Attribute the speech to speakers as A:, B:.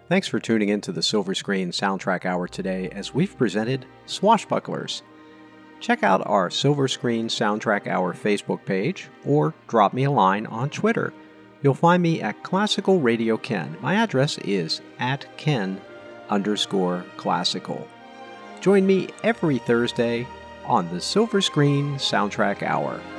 A: Thanks for tuning in to the Silver Screen Soundtrack Hour today as we've presented Swashbucklers. Check out our Silver Screen Soundtrack Hour Facebook page or drop me a line on Twitter. You'll find me at Classical Radio Ken. My address is @Ken_classical. Join me every Thursday on the Silver Screen Soundtrack Hour.